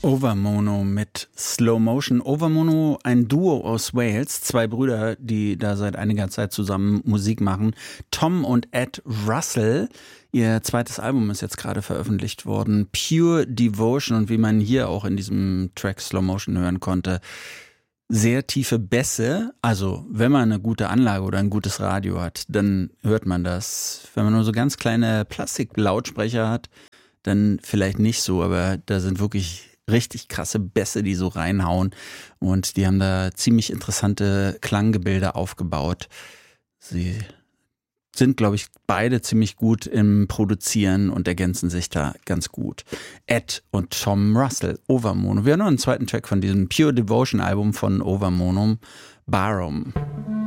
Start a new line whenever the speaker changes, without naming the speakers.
Overmono mit Slow Motion. Overmono, ein Duo aus Wales, zwei Brüder, die da seit einiger Zeit zusammen Musik machen. Tom und Ed Russell. Ihr zweites Album ist jetzt gerade veröffentlicht worden. Pure Devotion, und wie man hier auch in diesem Track Slow Motion hören konnte, sehr tiefe Bässe. Also wenn man eine gute Anlage oder ein gutes Radio hat, dann hört man das. Wenn man nur so ganz kleine Plastiklautsprecher hat, dann vielleicht nicht so, aber da sind wirklich richtig krasse Bässe, die so reinhauen, und die haben da ziemlich interessante Klanggebilde aufgebaut. Sie sind, glaube ich, beide ziemlich gut im Produzieren und ergänzen sich da ganz gut. Ed und Tom Russell, Overmono. Wir haben noch einen zweiten Track von diesem Pure Devotion Album von Overmono, Barum.